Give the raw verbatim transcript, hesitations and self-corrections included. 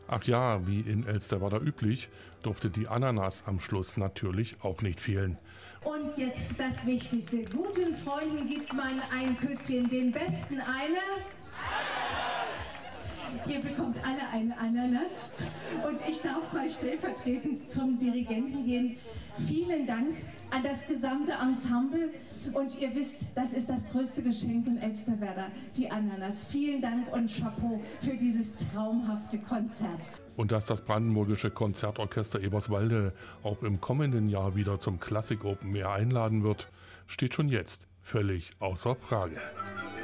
Ach ja, wie in Elsterwerda üblich, durfte die Ananas am Schluss natürlich auch nicht fehlen. Und jetzt das Wichtigste. Guten Freunden gibt man ein Küsschen, den besten eine. Ihr bekommt alle einen Ananas und ich darf mal stellvertretend zum Dirigenten gehen. Vielen Dank an das gesamte Ensemble und ihr wisst, das ist das größte Geschenk in Elsterwerda, die Ananas. Vielen Dank und Chapeau für dieses traumhafte Konzert. Und dass das Brandenburgische Konzertorchester Eberswalde auch im kommenden Jahr wieder zum Klassik Open Air einladen wird, steht schon jetzt völlig außer Frage.